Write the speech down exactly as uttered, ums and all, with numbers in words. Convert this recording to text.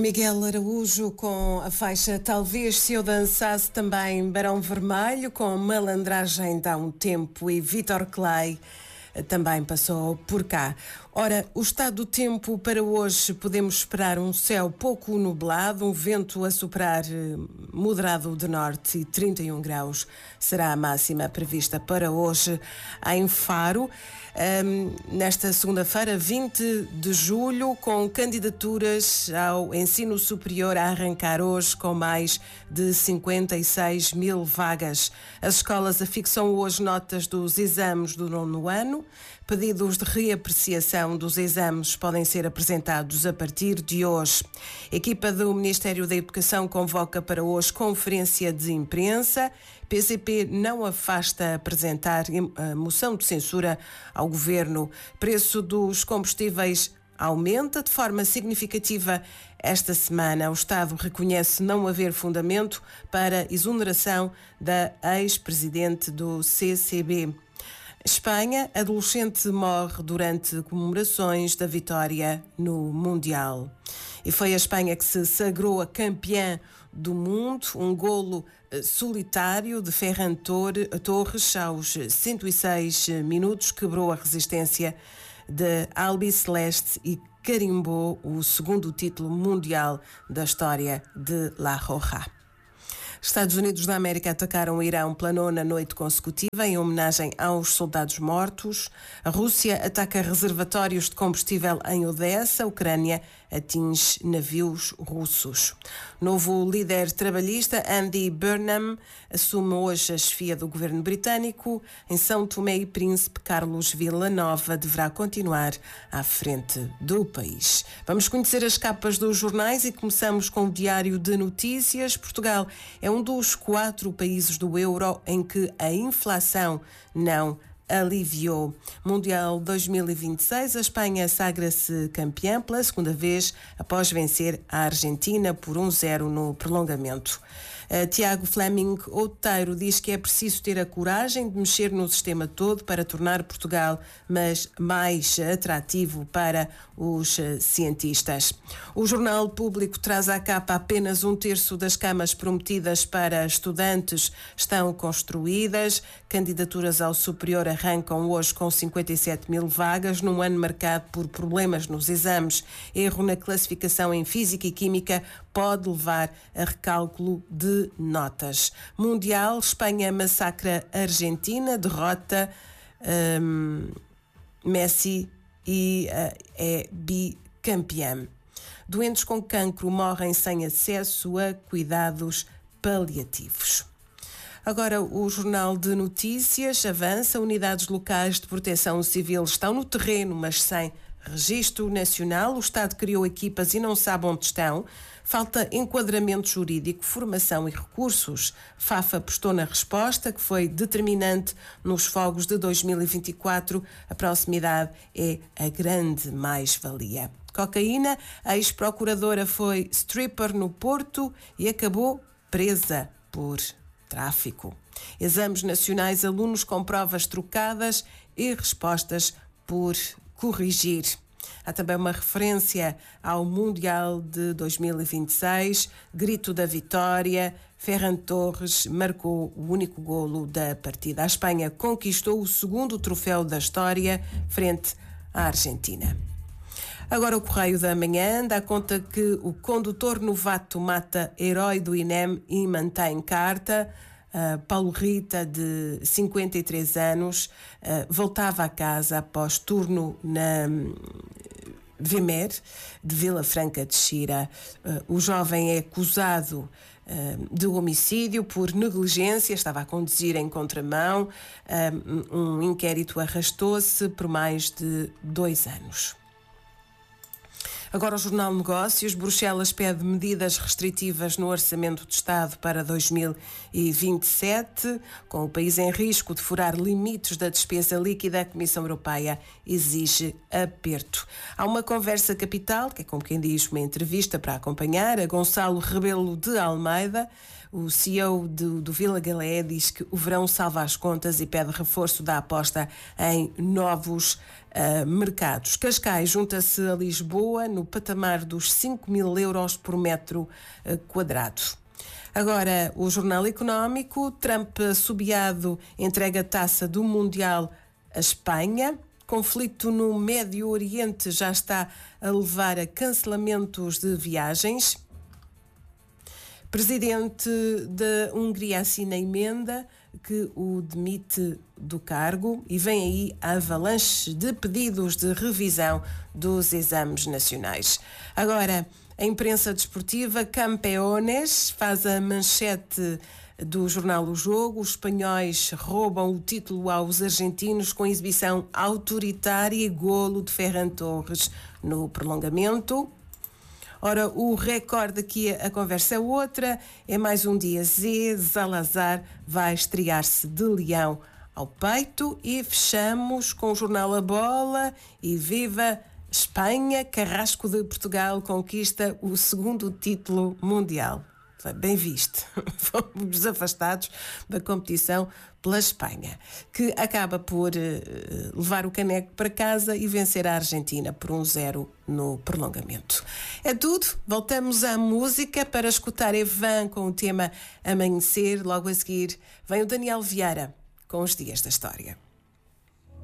Miguel Araújo com a faixa Talvez Se Eu Dançasse, também Barão Vermelho com Malandragem Dá um Tempo e Vítor Clay também passou por cá. Ora, o estado do tempo para hoje: podemos esperar um céu pouco nublado, um vento a soprar moderado de norte e trinta e um graus será a máxima prevista para hoje em Faro. Um, nesta segunda-feira, vinte de julho, com candidaturas ao ensino superior a arrancar hoje com mais de cinquenta e seis mil vagas. As escolas afixam hoje notas dos exames do nono ano. Pedidos de reapreciação dos exames podem ser apresentados a partir de hoje. A equipa do Ministério da Educação convoca para hoje conferência de imprensa. P C P não afasta apresentar a moção de censura ao Governo. Preço dos combustíveis aumenta de forma significativa esta semana. O Estado reconhece não haver fundamento para exoneração da ex-presidente do C C B. Espanha: adolescente morre durante comemorações da vitória no Mundial. E foi a Espanha que se sagrou a campeã do mundo. Um golo solitário de Ferran Torres aos cento e seis minutos quebrou a resistência de Albiceleste e carimbou o segundo título mundial da história de La Roja. Estados Unidos da América atacaram o Irão pela nona noite consecutiva em homenagem aos soldados mortos. A Rússia ataca reservatórios de combustível em Odessa. A Ucrânia atinge navios russos. Novo líder trabalhista, Andy Burnham, assume hoje a chefia do governo britânico. Em São Tomé e Príncipe, Carlos Villanova deverá continuar à frente do país. Vamos conhecer as capas dos jornais e começamos com o Diário de Notícias. Portugal é um dos quatro países do euro em que a inflação não aliviou. Mundial dois mil e vinte e seis, a Espanha sagra-se campeã pela segunda vez após vencer a Argentina por um zero no prolongamento. Uh, Tiago Fleming Outeiro diz que é preciso ter a coragem de mexer no sistema todo para tornar Portugal mas mais atrativo para os uh, cientistas. O Jornal Público traz à capa: apenas um terço das camas prometidas para estudantes estão construídas. Candidaturas ao superior arrancam hoje com cinquenta e sete mil vagas, num ano marcado por problemas nos exames. Erro na classificação em Física e Química pode levar a recálculo de notas. Mundial: Espanha massacra a Argentina, derrota um, Messi e uh, é bicampeã. Doentes com cancro morrem sem acesso a cuidados paliativos. Agora, o Jornal de Notícias avança: unidades locais de proteção civil estão no terreno, mas sem registro nacional. O Estado criou equipas e não sabe onde estão. Falta enquadramento jurídico, formação e recursos. Fafa apostou na resposta, que foi determinante nos fogos de dois mil e vinte e quatro. A proximidade é a grande mais-valia. Cocaína: a ex-procuradora foi stripper no Porto e acabou presa por tráfico. Exames nacionais: alunos com provas trocadas e respostas por corrigir. Há também uma referência ao Mundial de dois mil e vinte e seis, grito da vitória. Ferran Torres marcou o único golo da partida. A Espanha conquistou o segundo troféu da história frente à Argentina. Agora o Correio da Manhã dá conta que o condutor novato mata herói do I N E M e mantém carta. Uh, Paulo Rita, de cinquenta e três anos, uh, voltava a casa após turno na um, V M E R de Vila Franca de Xira. Uh, o jovem é acusado uh, de homicídio por negligência, estava a conduzir em contramão. Uh, um inquérito arrastou-se por mais de dois anos. Agora o Jornal Negócios: Bruxelas pede medidas restritivas no Orçamento de Estado para dois mil e vinte e sete. Com o país em risco de furar limites da despesa líquida, a Comissão Europeia exige aperto. Há uma conversa capital, que é como quem diz uma entrevista para acompanhar, a Gonçalo Rebelo de Almeida. O C E O do, do Vila Galé diz que o verão salva as contas e pede reforço da aposta em novos uh, mercados. Cascais junta-se a Lisboa no patamar dos cinco mil euros por metro uh, quadrado. Agora, o Jornal Económico, Trump assobiado entrega a taça do Mundial à Espanha. Conflito no Médio Oriente já está a levar a cancelamentos de viagens. Presidente da Hungria assina emenda que o demite do cargo e vem aí a avalanche de pedidos de revisão dos exames nacionais. Agora, a imprensa desportiva, Campeones, faz a manchete do jornal O Jogo. Os espanhóis roubam o título aos argentinos com exibição autoritária e golo de Ferran Torres no prolongamento. Ora, o recorde aqui, a conversa é outra, é mais um dia Z, Zalazar vai estrear-se de leão ao peito e fechamos com o jornal A Bola e viva Espanha, Carrasco de Portugal conquista o segundo título mundial. Bem visto, fomos afastados da competição pela Espanha, que acaba por uh, levar o caneco para casa e vencer a Argentina por um zero no prolongamento. É tudo, voltamos à música para escutar Evan com o tema Amanhecer. Logo a seguir vem o Daniel Vieira com os Dias da História.